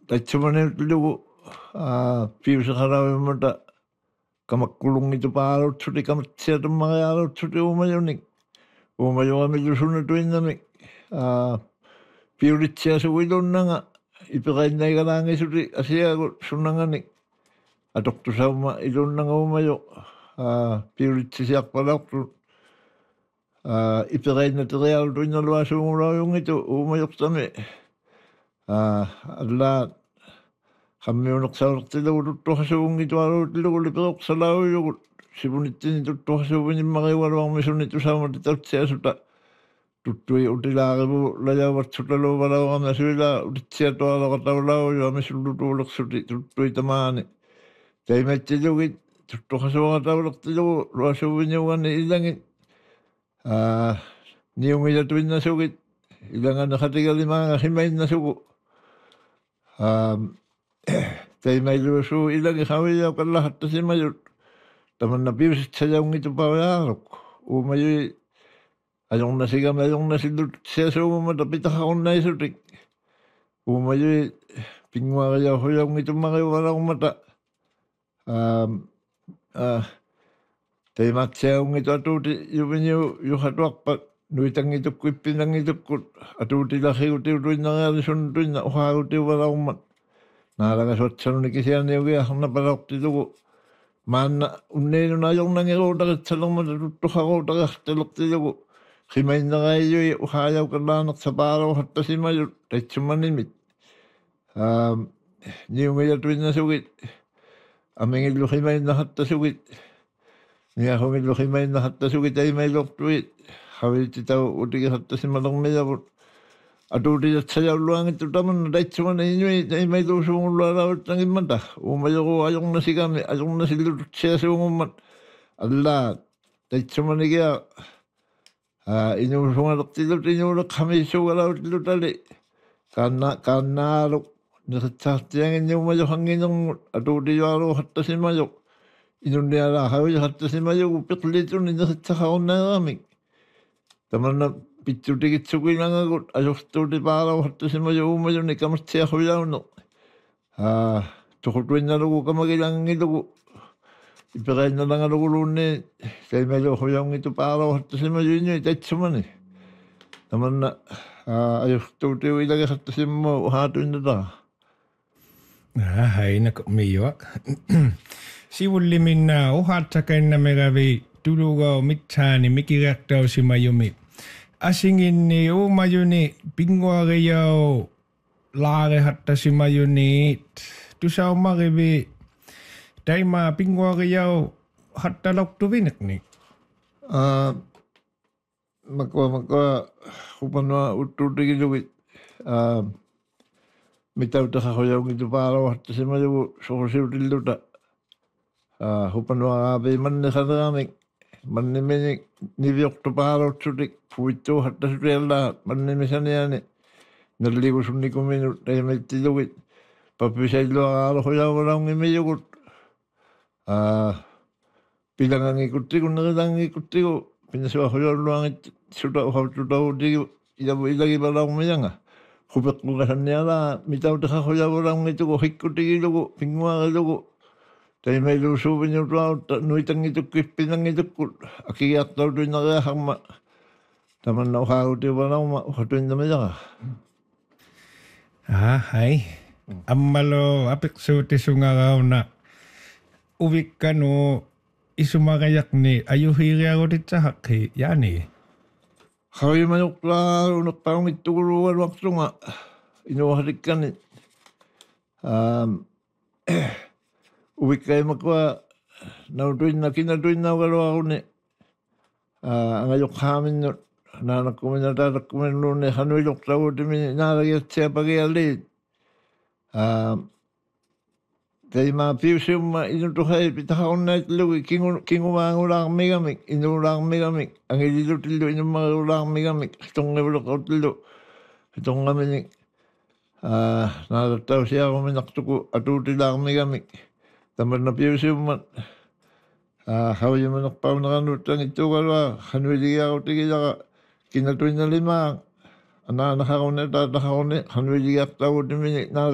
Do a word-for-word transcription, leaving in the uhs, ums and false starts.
Tachumanelu a piusakaravimata kamakkulungitu paalutsuti kamatsiatumarialutsuti umayunik umayuamilusunatuinnamik a piuritsiasuilunnanga iperainnaigalaangisuti asiagut sunnanganik atoktusauma ilunnanga umayu a piuritsisiarpalaqtu a iperainnaterialutuinnaluasuungulaajungitu umayuqtami a alla qammiuneqsalertilugu tuttuqasuungitualuutilugu liperoqsalaujugut sivunittini tuttuqasuuvinimmaqiualuarmisuni tusaamati tautsiasuta tuttui utilaarivu lajaavatsutaluuvalauqama suila utitsiatualoqataulauju amisullutuulersuti tuttui tamaani taimattilugit tuttuqasuuqataulertilugu luasuuviniugani ilangit a niungilatuinnasugit ilangani qatigalimaanga himainnasugu um taimailusu ilangi qaviyaaqallahattasimayut tamanna piusitsajaungitupauyaaruk umayui ajornasigama ajornasillut siasuumamata pitaqaqunnaisutik umayui pinguariauhujaungitummariuvalarumata um uh taimatsiaungitu atuuti yuviniu yuhatuarpat nuitangitukku ippinangitukkut atuutilarrigutiutuinnarialisunnutuinna uhaagutiuvalarummat naalagasutsanunikisianiugia arnapalortilugu maanna unniinuna ajornangiruutaqitsalermata tuttuqaruutaqartalertilugu qimainneraiyui uhaajauqallaaneqsapaaluuhattasimayut taitsumanimit um niungilatuinnasugit amingillu qimainnaqattasugit niahungillu qimainnaqattasugit aimailuortuit qavititau utigiqattasimalermiyavut atuutitatsajaulluangittu tamanna taitsumana iñui taimailuusuungullualauttangimata umayoru ajornasigami ajornasillututsiasuungummat allaat taitsumanigia a iñuusungalertillut iñuuleqqamissuugalautillut kaanna kaannaaluk niqitsaartianginniumajoqanginermut atuutijualuuqattasimajoq inunnialaa qaviqattasimajugu piqlituni niqitsaqarunnaeramik tamanna pitsutigitsukuilangagut ajortuutipaalauqattasimaju umayuni kamatsiaqhujaunneq a tuqutuinnalugu kamagilangilugu iperainnalangaluguluunni taimailuuhujaungitu paalauqattasimaju iñui taitsumani tamanna ajortuutiu ilagiqattasimmu uhaatuinnataqa ah hainaq miiwaq sivulliminna uhaatsakannamegavi tuluga mitsaani mikiraqtausimayumi asinginni umayuni pinguariyau laarehattasimayuniit tusaumarivi taima pinguariyau hattalortuvinekni a makwa makwa hupanua uttuutigilugit a mitautaqarhujaungitupaalauqattasimajugu soqusiutilluta a hupanua aapiimanniqaneramik manniminik niviortupaalutsutik puittuuhattasutiallaat mannimisaniani nalligusunnikuminu taimaittilugit pappisailluaqaaluhujauvalaungimiyugut a pilangangikuttigu nerilangikuttigu pinnasuaqhujolluangit suta uhaututauutigu ilavu ilagivalaumiyanga hupeqqulasannialaa mitautaqarhujavalaungitugu hikkutigilugu pinguarilugu taimailuusuuvinutualutta nuitangitukku ippinangitukkut akigiartautuinnariaqarma tamanna uhaagutiuvalauma uhatuinnamijaqa ah hai ammalo apiqsuutisungarauna uvikkanu isumagayaqni ayuhiiriagutitsaqaqi yaani qavimajuqlaaruneqpaungittukuluugaluartunga inuuhatikkani um uvikkaimakua nautuinna kinatuinnaugaluaruni angajoqqaaminnut naanakkumina taatakkuminnuunni hanuijoqtaguutimini naalagiatsiapagialiit um taimaa piusiumma inutuhai pitaqarunnaitlugi kingu kingumaangulaarmigamik inuulaarmigamik angililutillu inummariulaarmigamik hitongivuleqautillu hitongaminik a naalattausiaruminartuku atuutilaarmigamik tamanna piusiummat a havimanerpaunerannuuttangittuugalua hanuiligiarutigilaqa kinatuinnalimaa anaanaqarune taataqarune hanuiligiartaguutimini